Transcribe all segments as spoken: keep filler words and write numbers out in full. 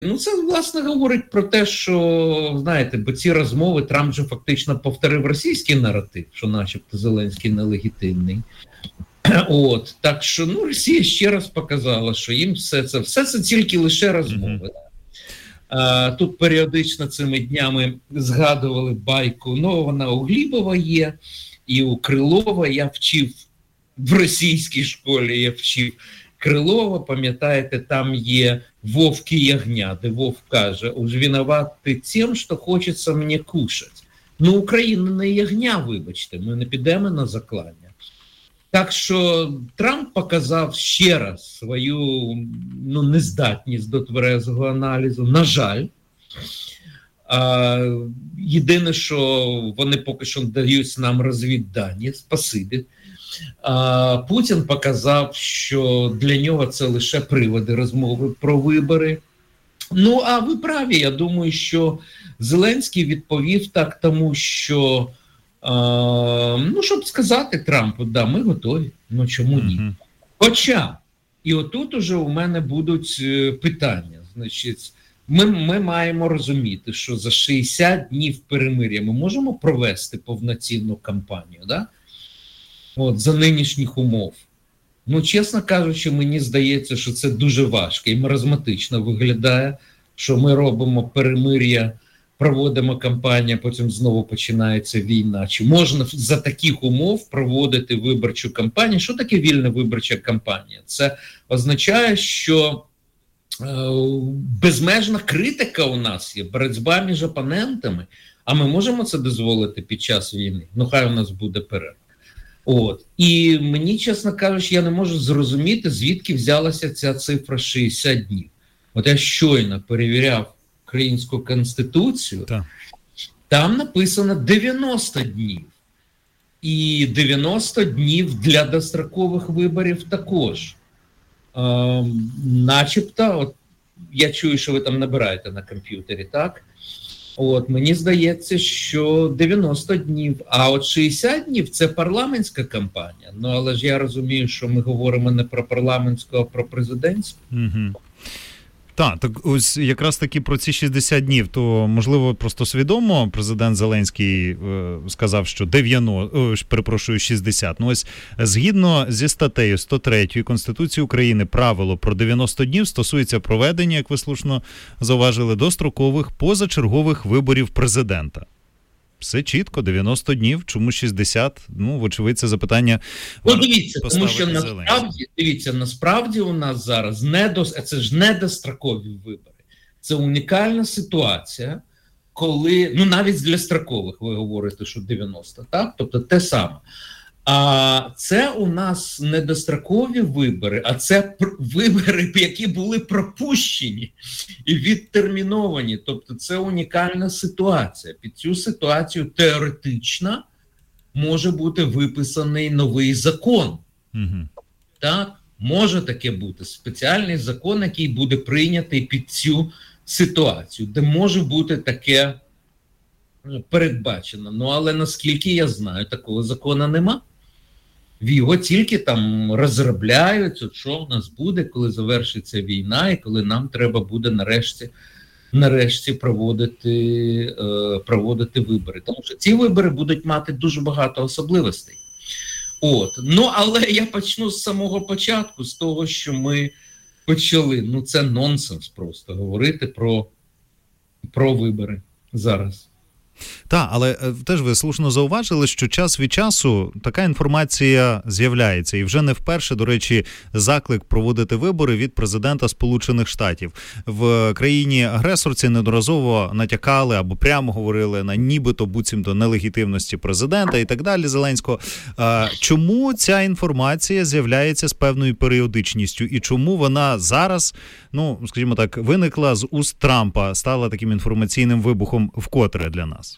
Ну, це, власне, говорить про те, що, знаєте, бо ці розмови Трамп же фактично повторив російський наратив, що начебто Зеленський нелегітимний. От, так що, ну, Росія ще раз показала, що їм все це, все це тільки лише розмови. А, тут періодично цими днями згадували байку, ну, вона у Глібова є, і у Крилова. Я вчив в російській школі, я вчив Крилова, пам'ятаєте, там є Вовк і ягня, де Вовк каже: «Уж виноват ти тим, що хочеться мені кушать». Ну, Україна не ягня, вибачте, ми не підемо на заклання. Так що Трамп показав ще раз свою, ну, нездатність до тверезого аналізу, на жаль. А, єдине, що вони поки що дають нам розвіддані, спасибі. А, Путін показав, що для нього це лише приводи розмови про вибори. Ну, а ви праві, я думаю, що Зеленський відповів так тому, що, а, ну, щоб сказати Трампу, да, ми готові, ну чому ні? Mm-hmm. Хоча, і отут уже у мене будуть питання, значить, ми, ми маємо розуміти, що за шістдесят днів перемир'я ми можемо провести повноцінну кампанію, да? От, за нинішніх умов. Ну, чесно кажучи, мені здається, що це дуже важко і маразматично виглядає, що ми робимо перемир'я, проводимо кампанію, потім знову починається війна. Чи можна за таких умов проводити виборчу кампанію? Що таке вільна виборча кампанія? Це означає, що е, безмежна критика у нас є, боротьба між опонентами, а ми можемо це дозволити під час війни? Ну, хай у нас буде перерва. От. І мені, чесно кажучи, я не можу зрозуміти, звідки взялася ця цифра шістдесят днів. От я щойно перевіряв Українську Конституцію, так. Там написано дев'яносто днів. І дев'яносто днів для дострокових виборів також. Е, начебто, от, я чую, що ви там набираєте на комп'ютері, так? От, мені здається, що дев'яносто днів, а от шістдесят днів – це парламентська кампанія. Ну, але ж я розумію, що ми говоримо не про парламентську, а про президентську. Угу. Так, так ось якраз таки про ці шістдесят днів, то, можливо, просто свідомо президент Зеленський е, сказав, що дев'яносто, о, перепрошую, шістдесят. Ну ось, згідно зі статтею сто третьою Конституції України, правило про дев'яносто днів стосується проведення, як ви слушно зауважили, дострокових позачергових виборів президента. Все чітко, дев'яносто днів, чому шістдесят? Ну, вочевидь, це запитання. Ну, дивіться, тому що насправді, дивіться, насправді у нас зараз не до, це ж не дострокові вибори. Це унікальна ситуація, коли, ну, навіть для строкових ви говорите, що дев'яносто, так? Тобто те саме. А це у нас не дострокові вибори, а це вибори, які були пропущені і відтерміновані. Тобто це унікальна ситуація. Під цю ситуацію теоретично може бути виписаний новий закон. Угу. Так? Може таке бути. Спеціальний закон, який буде прийнятий під цю ситуацію, де може бути таке передбачено. Ну, але наскільки я знаю, такого закону нема. Його тільки там розробляють, от що в нас буде, коли завершиться війна і коли нам треба буде нарешті, нарешті проводити, е, проводити вибори. Тому що ці вибори будуть мати дуже багато особливостей. От. Ну, але я почну з самого початку, з того, що ми почали. Ну, це нонсенс просто говорити про, про вибори зараз. Так, але теж ви слушно зауважили, що час від часу така інформація з'являється. І вже не вперше, до речі, заклик проводити вибори від президента Сполучених Штатів. В країні-агресорці неодноразово натякали або прямо говорили на нібито буцімто нелегітимності президента і так далі Зеленського. Чому ця інформація з'являється з певною періодичністю? І чому вона зараз, ну, скажімо так, виникла з уст Трампа, стала таким інформаційним вибухом вкотре для нас?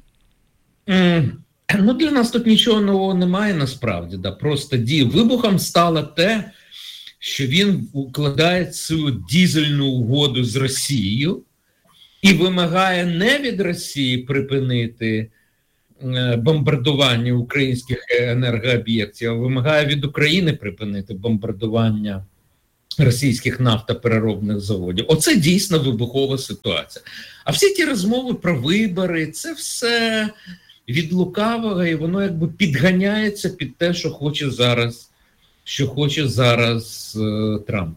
Mm, ну, для нас тут нічого нового немає насправді. Да. Просто ді... вибухом стало те, що він укладає цю дізельну угоду з Росією і вимагає не від Росії припинити е, бомбардування українських енергооб'єктів, а вимагає від України припинити бомбардування російських нафтопереробних заводів. Оце дійсно вибухова ситуація. А всі ті розмови про вибори, це все від лукавого, і воно якби підганяється під те, що хоче зараз, що хоче зараз е, Трамп.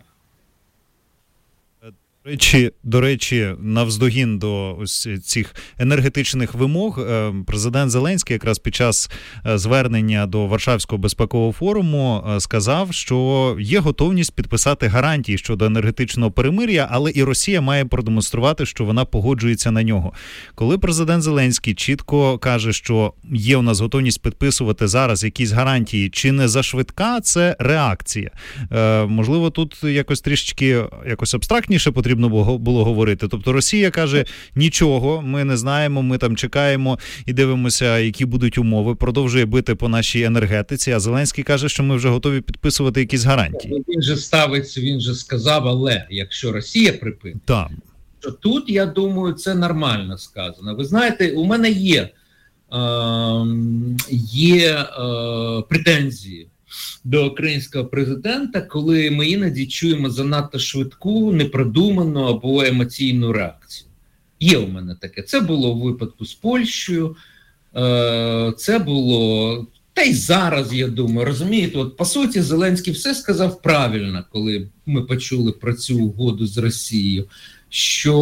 До речі, до речі, навздогін до ось цих енергетичних вимог, президент Зеленський якраз під час звернення до Варшавського безпекового форуму сказав, що є готовність підписати гарантії щодо енергетичного перемир'я, але і Росія має продемонструвати, що вона погоджується на нього. Коли президент Зеленський чітко каже, що є у нас готовність підписувати зараз якісь гарантії, чи не зашвидка, це реакція. Можливо, тут якось трішечки якось абстрактніше потрібно було говорити. Тобто Росія каже, нічого, ми не знаємо, ми там чекаємо і дивимося, які будуть умови, продовжує бити по нашій енергетиці, а Зеленський каже, що ми вже готові підписувати якісь гарантії. Він же ставиться, він же сказав, але якщо Росія припинить, так. то тут, я думаю, це нормально сказано. Ви знаєте, у мене є, е, є е, претензії до українського президента, коли ми іноді чуємо занадто швидку, непродуману або емоційну реакцію. Є у мене таке. Це було в випадку з Польщею, це було, та й зараз, я думаю, розумієте, от по суті Зеленський все сказав правильно, коли ми почули про цю угоду з Росією, що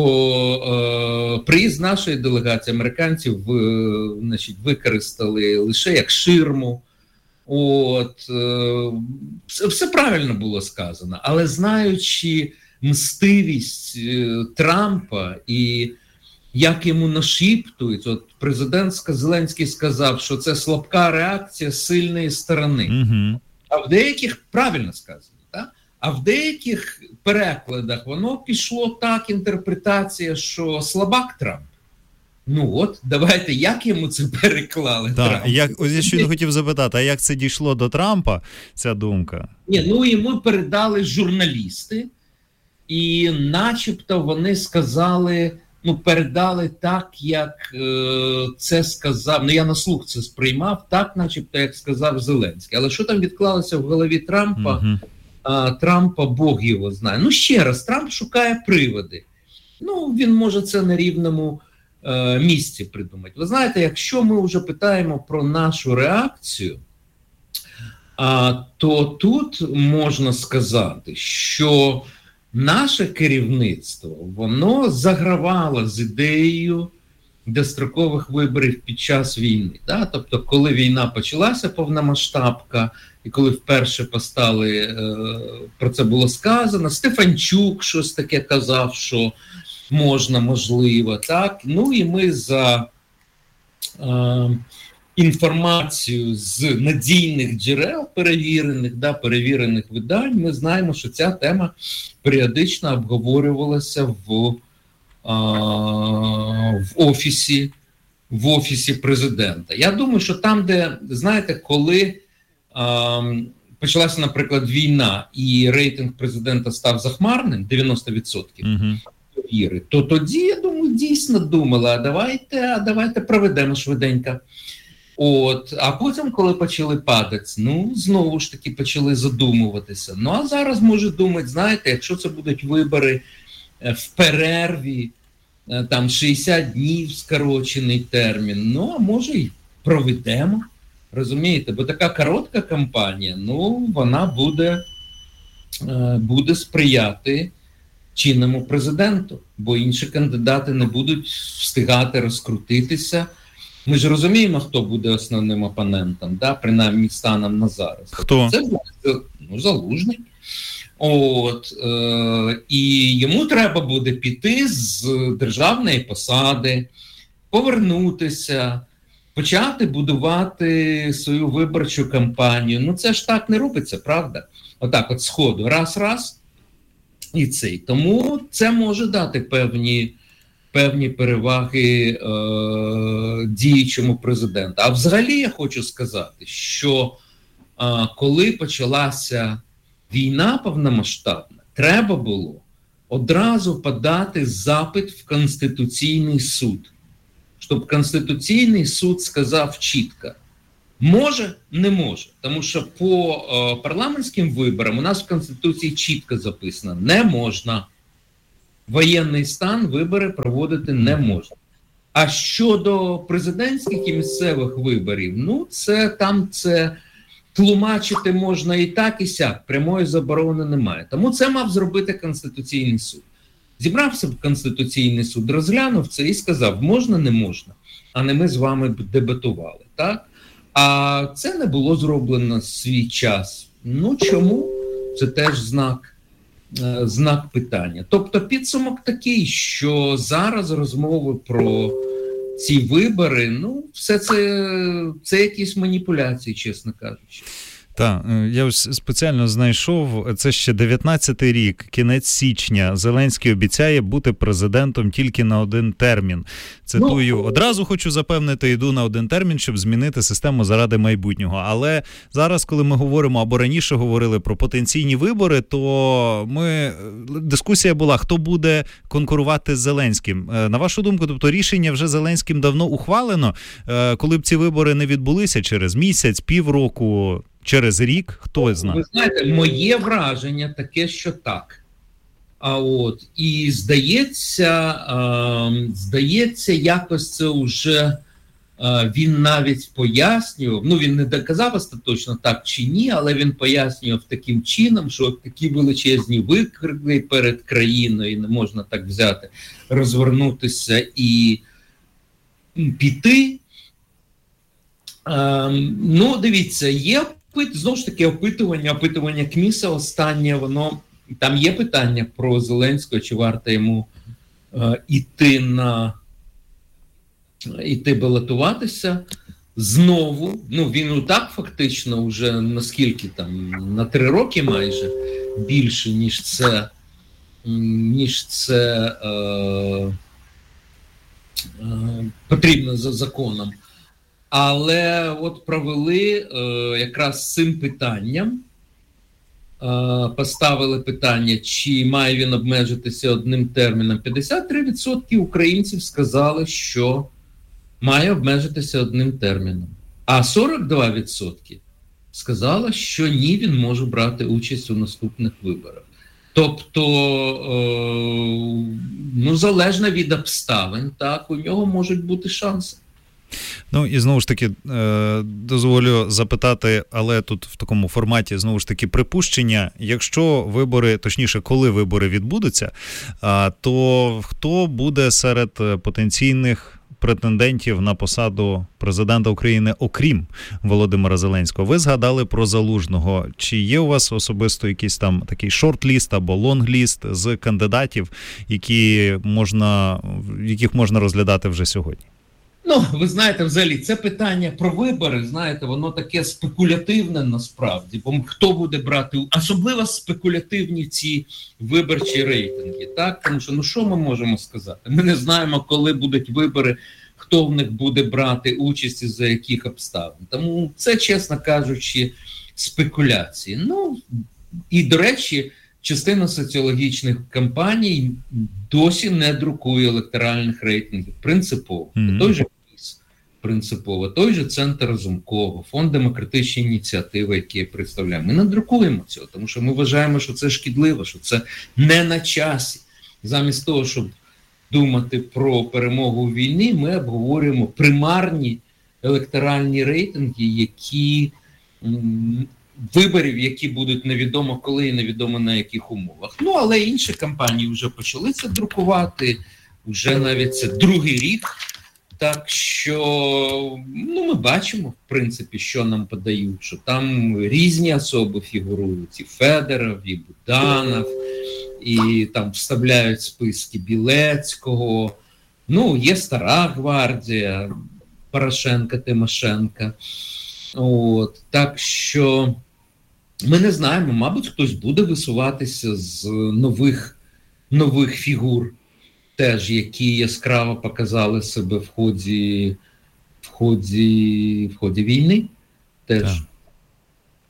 е, приїзд нашої делегації американців е, значить, використали лише як ширму. От, е, все, все правильно було сказано, але знаючи мстивість е, Трампа і як йому нашіптують, от президент Зеленський сказав, що це слабка реакція сильної сторони. Mm-hmm. А в деяких, правильно сказано, так? А в деяких перекладах воно пішло так, інтерпретація, що слабак Трамп. Ну от, давайте, як йому це переклали? Так, як, ось я щойно хотів запитати, а як це дійшло до Трампа, ця думка? Ні, ну йому передали журналісти, і начебто вони сказали, ну передали так, як е, це сказав, ну я на слух це сприймав, так начебто, як сказав Зеленський. Але що там відклалося в голові Трампа, угу. а, Трампа Бог його знає. Ну ще раз, Трамп шукає приводи. Ну він може це на рівному місці придумати. Ви знаєте, якщо ми вже питаємо про нашу реакцію, а, то тут можна сказати, що наше керівництво, воно загравало з ідеєю дострокових виборів під час війни. Да? Тобто, коли війна почалася, повномасштабка, і коли вперше постали, е, про це було сказано, Стефанчук щось таке казав, що можна, можливо, так. Ну і ми за е, інформацією з надійних джерел, перевірених, да, перевірених видань, ми знаємо, що ця тема періодично обговорювалася в, е, в офісі, в офісі президента. Я думаю, що там, де, знаєте, коли е, почалася, наприклад, війна і рейтинг президента став захмарним, дев'яносто відсотків, mm-hmm. віри, то тоді, я думаю, дійсно думали, а давайте, а давайте проведемо швиденько. От, а потім, коли почали падати, ну, знову ж таки почали задумуватися. Ну, а зараз може думати, знаєте, якщо це будуть вибори в перерві, там шістдесят днів скорочений термін, ну, а може й проведемо, розумієте, бо така коротка кампанія, ну, вона буде, буде сприяти чинному президенту, бо інші кандидати не будуть встигати розкрутитися. Ми ж розуміємо, хто буде основним опонентом, да? Принаймні станом на зараз. Хто? Це буде, ну, Залужний. От, е, і йому треба буде піти з державної посади, повернутися, почати будувати свою виборчу кампанію. Ну це ж так не робиться, правда? Отак от сходу, раз-раз, і цей. Тому це може дати певні, певні переваги е, діючому президенту. А взагалі я хочу сказати, що е, коли почалася війна повномасштабна, треба було одразу подати запит в Конституційний суд, щоб Конституційний суд сказав чітко: Може, не може, тому що по е, парламентським виборам у нас в Конституції чітко записано: не можна. Воєнний стан, вибори проводити не можна. А щодо президентських і місцевих виборів, ну це там це тлумачити можна і так, і сяк, прямої заборони немає. Тому це мав зробити Конституційний суд. Зібрався в Конституційний суд, розглянув це і сказав: можна, не можна, а не ми з вами дебатували, так? А це не було зроблено в свій час. Ну чому? Це теж знак, е, знак питання. Тобто підсумок такий, що зараз розмови про ці вибори, ну все це, це якісь маніпуляції, чесно кажучи. Так, я ось спеціально знайшов, це ще дев'ятнадцятий рік, кінець січня. Зеленський обіцяє бути президентом тільки на один термін. Цитую, одразу хочу запевнити, йду на один термін, щоб змінити систему заради майбутнього. Але зараз, коли ми говоримо, або раніше говорили про потенційні вибори, то ми, дискусія була, хто буде конкурувати з Зеленським. На вашу думку, тобто рішення вже Зеленським давно ухвалено, коли б ці вибори не відбулися через місяць, півроку, через рік, хто знає? Ви знаєте, моє враження таке, що так. А от, і здається, е, здається, якось це вже е, він навіть пояснював, ну він не доказав остаточно так чи ні, але він пояснював таким чином, що такі величезні виклики перед країною, не можна так взяти, розвернутися і піти. Е, ну, дивіться, є знову ж таки опитування, опитування КМІСа останнє, воно, там є питання про Зеленського, чи варто йому е, іти на, іти балотуватися. Знову, ну він і так фактично вже наскільки там, на три роки майже більше, ніж це, ніж це е, е, потрібно за законом. Але от провели е, якраз з цим питанням, е, поставили питання, чи має він обмежитися одним терміном. п'ятдесят три відсотки українців сказали, що має обмежитися одним терміном. А сорок два відсотки сказали, що ні, він може брати участь у наступних виборах. Тобто, е, ну, залежно від обставин, так, у нього можуть бути шанси. Ну і знову ж таки дозволю запитати, але тут в такому форматі знову ж таки припущення, якщо вибори, точніше, коли вибори відбудуться, то хто буде серед потенційних претендентів на посаду президента України, окрім Володимира Зеленського? Ви згадали про Залужного. Чи є у вас особисто якийсь там такий шорт-ліст або лонг-ліст з кандидатів, які можна, яких можна розглядати вже сьогодні? Ну, ви знаєте, взагалі, це питання про вибори, знаєте, воно таке спекулятивне насправді, бо хто буде брати, особливо спекулятивні ці виборчі рейтинги, так? Тому що, ну що ми можемо сказати? Ми не знаємо, коли будуть вибори, хто в них буде брати участь і за яких обставин. Тому це, чесно кажучи, спекуляції. Ну, і, до речі, частина соціологічних кампаній досі не друкує електоральних рейтингів. Принципово. Mm-hmm. Той же КМІС принципово, той же Центр Разумкова, Фонд демократичної ініціативи, який я представляю. Ми не друкуємо цього, тому що ми вважаємо, що це шкідливо, що це не на часі. Замість того, щоб думати про перемогу у війні, ми обговорюємо примарні електоральні рейтинги, які... М- виборів, які будуть невідомо коли і невідомо на яких умовах. Ну, але інші компанії вже почали це друкувати, вже навіть це другий рік. Так що, ну, ми бачимо, в принципі, що нам подають, що там різні особи фігурують, і Федоров, і Буданов, і там вставляють списки Білецького, ну, є Стара гвардія, Порошенка, Тимошенка. От, так що ми не знаємо, мабуть, хтось буде висуватися з нових, нових фігур, теж, які яскраво показали себе в ході, в ході, в ході війни. Теж.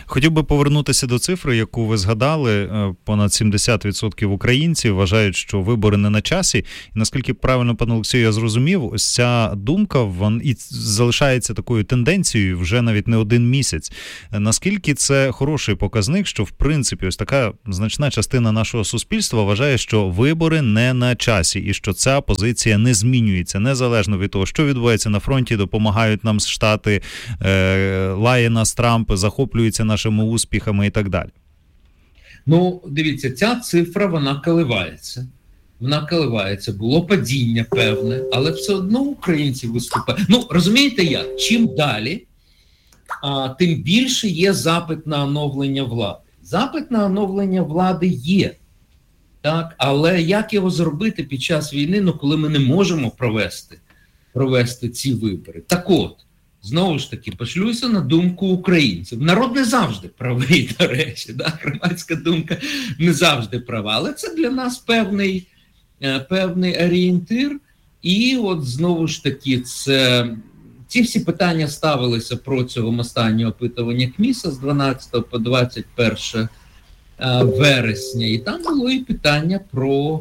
Хотів би повернутися до цифри, яку ви згадали. Понад сімдесят відсотків українців вважають, що вибори не на часі. І наскільки правильно, пане Олексію, я зрозумів, ось ця думка вон, і залишається такою тенденцією вже навіть не один місяць. Наскільки це хороший показник, що в принципі ось така значна частина нашого суспільства вважає, що вибори не на часі і що ця позиція не змінюється, незалежно від того, що відбувається на фронті, допомагають нам Штати, е, лає нас Трамп, захоплюється нашими успіхами і так далі. Ну, дивіться, ця цифра, вона коливається. Вона коливається. Було падіння певне, але все одно українці виступають. Ну, розумієте як? Чим далі, а, тим більше є запит на оновлення влади. Запит на оновлення влади є. Так? Але як його зробити під час війни, ну, коли ми не можемо провести, провести ці вибори? Так от, знову ж таки, пошлюся на думку українців. Народ не завжди правий, до речі, да? Громадська думка не завжди права, але це для нас певний, певний орієнтир. І от знову ж таки, це, ці всі питання ставилися протягом останнього опитування КМІСа з дванадцятого по двадцять перше вересня. І там було і питання про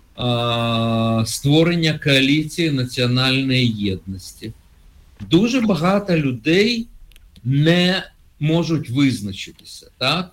а, створення коаліції національної єдності. Дуже багато людей не можуть визначитися, так?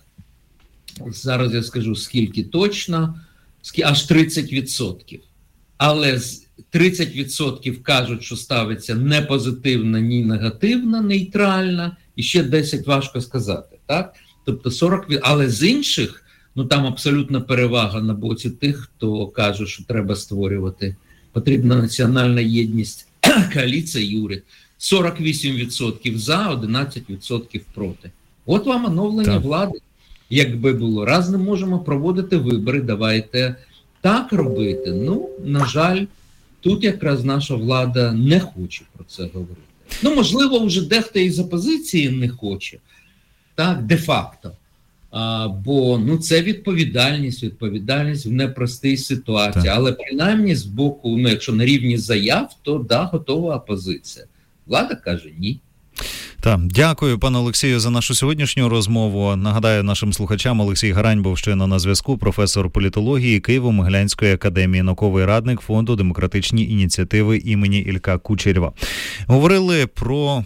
Зараз я скажу, скільки точно, аж тридцять відсотків. Але тридцять відсотків кажуть, що ставиться не позитивно, ні негативно, нейтрально, і ще десять важко сказати, так? Тобто сорок відсотків, але з інших, ну там абсолютна перевага на боці тих, хто каже, що треба створювати, потрібна національна єдність, коаліція і уряд. сорок вісім відсотків за, одинадцять відсотків проти. От вам оновлення так. влади. Якби було, раз не можемо проводити вибори, давайте так робити. Ну, на жаль, тут якраз наша влада не хоче про це говорити. Ну, можливо, вже дехто із опозиції не хоче, так, де-факто. А, бо, ну, це відповідальність, відповідальність в непростій ситуації. Так. Але принаймні з боку, ну, якщо на рівні заяв, то да, готова опозиція. Влада каже ні. Так, дякую, пане Олексію, за нашу сьогоднішню розмову. Нагадаю нашим слухачам, Олексій Гарань був щойно на зв'язку, професор політології Києво-Могилянської академії, науковий радник Фонду демократичні ініціативи імені Ілька Кучерєва. Говорили про,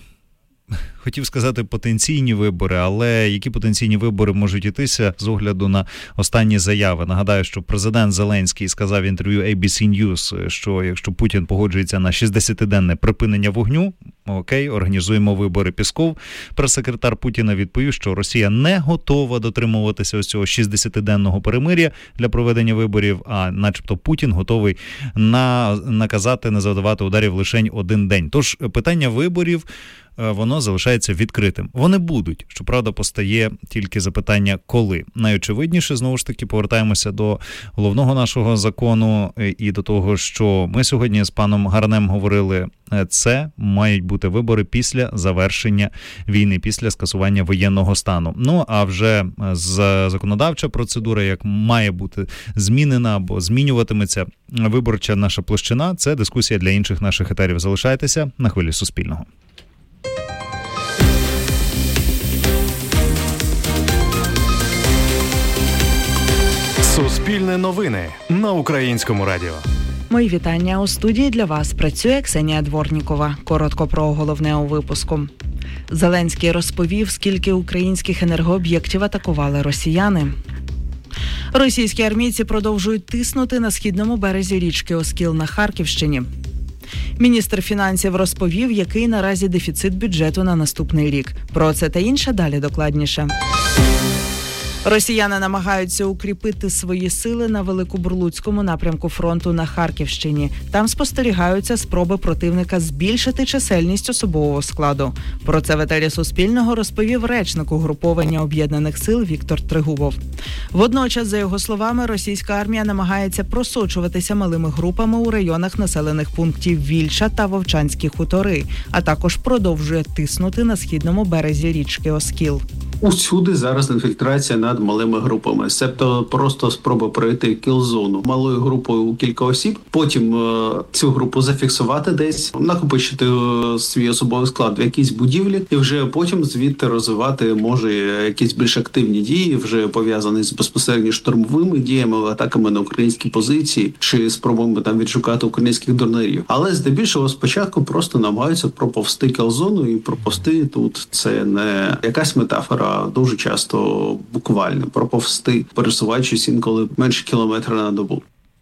хотів сказати, потенційні вибори, але які потенційні вибори можуть йтися з огляду на останні заяви. Нагадаю, що президент Зеленський сказав в інтерв'ю ей бі сі News, що якщо Путін погоджується на шістдесятиденне припинення вогню, окей, організуємо вибори. Пісков, прес-секретар Путіна, відповів, що Росія не готова дотримуватися ось цього шістдесятиденного перемир'я для проведення виборів, а начебто Путін готовий на, наказати не завдавати ударів лише один день. Тож питання виборів, воно залишається відкритим. Вони будуть. Щоправда, постає тільки запитання «коли?». Найочевидніше, знову ж таки, повертаємося до головного нашого закону і до того, що ми сьогодні з паном Гаранем говорили, це мають бути вибори після завершення війни, після скасування воєнного стану. Ну, а вже законодавча процедура, як має бути змінена або змінюватиметься виборча наша площина, це дискусія для інших наших етерів. Залишайтеся на хвилі Суспільного. Суспільне новини на Українському радіо. Мої вітання. У студії для вас працює Ксенія Дворнікова. Коротко про головне у випуску. Зеленський розповів, скільки українських енергооб'єктів атакували росіяни. Російські армійці продовжують тиснути на східному березі річки Оскіл на Харківщині. Міністр фінансів розповів, який наразі дефіцит бюджету на наступний рік. Про це та інше далі докладніше. Росіяни намагаються укріпити свої сили на Великобурлуцькому напрямку фронту на Харківщині. Там спостерігаються спроби противника збільшити чисельність особового складу. Про це в етері Суспільного розповів речник угруповання Об'єднаних сил Віктор Трегубов. Водночас, за його словами, російська армія намагається просочуватися малими групами у районах населених пунктів Вільча та Вовчанські хутори, а також продовжує тиснути на східному березі річки Оскіл. Усюди зараз інфільтрація над малими групами, себто просто спроба пройти кіл-зону малою групою у кілька осіб, потім е, цю групу зафіксувати десь, накопичити е, свій особовий склад в якійсь будівлі, і вже потім звідти розвивати може якісь більш активні дії, вже пов'язані з безпосередньо штурмовими діями, атаками на українські позиції чи спробами там відшукати українських дронерів. Але здебільшого спочатку просто намагаються проповсти кіл-зону, і проповсти тут це не якась метафора, дуже часто буквально проповсти, пересуваючись інколи менше кілометра на добу.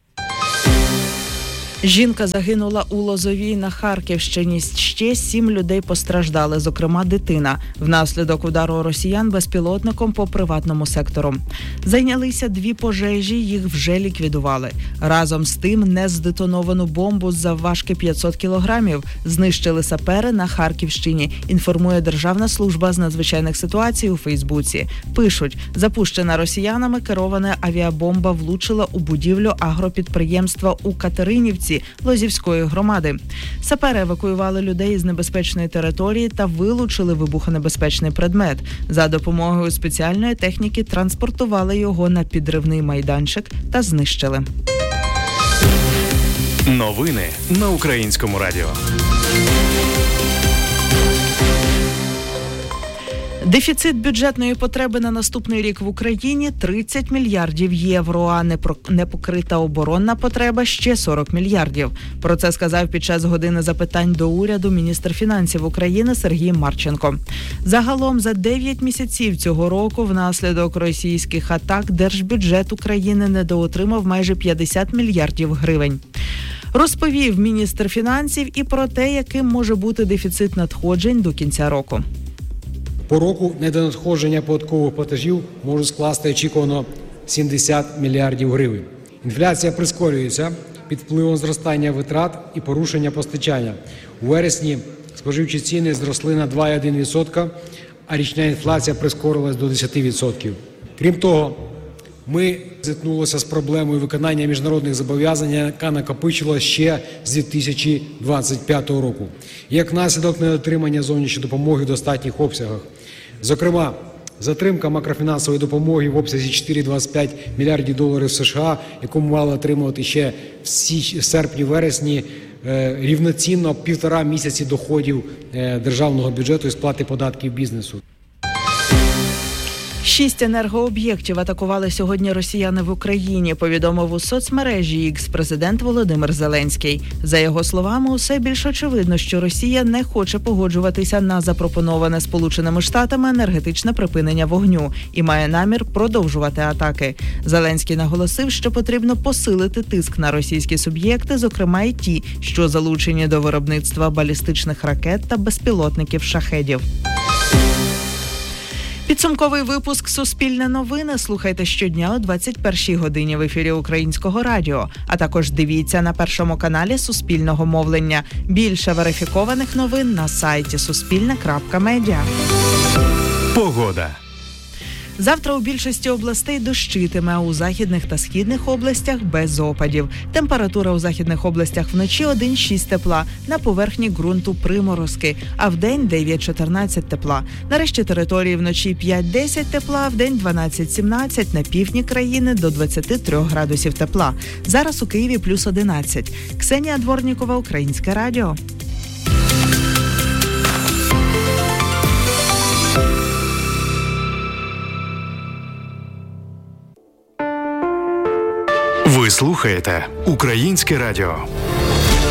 Жінка загинула у Лозовій на Харківщині. Ще сім людей постраждали, зокрема дитина, внаслідок удару росіян безпілотником по приватному сектору. Зайнялися дві пожежі, їх вже ліквідували. Разом з тим нездетоновану бомбу завважки п'ятсот кілограмів знищили сапери на Харківщині, інформує Державна служба з надзвичайних ситуацій у Фейсбуці. Пишуть, запущена росіянами керована авіабомба влучила у будівлю агропідприємства у Катеринівці Лозівської громади. Сапери евакуювали людей з небезпечної території та вилучили вибухонебезпечний предмет. За допомогою спеціальної техніки транспортували його на підривний майданчик та знищили. Новини на Українському радіо. Дефіцит бюджетної потреби на наступний рік в Україні – тридцять мільярдів євро, а непокрита оборонна потреба – ще сорок мільярдів. Про це сказав під час години запитань до уряду міністр фінансів України Сергій Марченко. Загалом за дев'ять місяців цього року внаслідок російських атак держбюджет України недоотримав майже п'ятдесят мільярдів гривень. Розповів міністр фінансів і про те, яким може бути дефіцит надходжень до кінця року. По року недонадходження податкових платежів можуть скласти очікувано сімдесят мільярдів гривень. Інфляція прискорюється під впливом зростання витрат і порушення постачання. У вересні споживчі ціни зросли на два цілих одна десята відсотка, а річна інфляція прискорилась до десять відсотків. Крім того, ми зіткнулися з проблемою виконання міжнародних зобов'язань, яка накопичилася ще з дві тисячі двадцять п'ятого року. Як наслідок недотримання зовнішньої допомоги в достатніх обсягах. Зокрема, затримка макрофінансової допомоги в обсязі чотири цілих двадцять п'ять мільярдів доларів США, яку ми мали отримувати ще в серпні-вересні, рівноцінно півтора місяці доходів державного бюджету і сплати податків бізнесу. Шість енергооб'єктів атакували сьогодні росіяни в Україні, повідомив у соцмережі Ікс президент Володимир Зеленський. За його словами, усе більш очевидно, що Росія не хоче погоджуватися на запропоноване Сполученими Штатами енергетичне припинення вогню і має намір продовжувати атаки. Зеленський наголосив, що потрібно посилити тиск на російські суб'єкти, зокрема і ті, що залучені до виробництва балістичних ракет та безпілотників «Шахедів». Підсумковий випуск «Суспільне новини» слухайте щодня о двадцять першій годині в ефірі Українського радіо, а також дивіться на Першому каналі Суспільного мовлення. Більше верифікованих новин на сайті суспільне крапка медіа. Погода. Завтра у більшості областей дощитиме, а у західних та східних областях без опадів. Температура у західних областях вночі один-шість тепла, на поверхні ґрунту приморозки, а вдень дев'ять-чотирнадцять тепла. На решті території вночі п'ять-десять тепла, а вдень дванадцять-сімнадцять, на півдні країни до двадцять три градусів тепла. Зараз у Києві плюс одинадцять. Ксенія Дворнікова, Українське радіо. Ви слухаєте Українське радіо.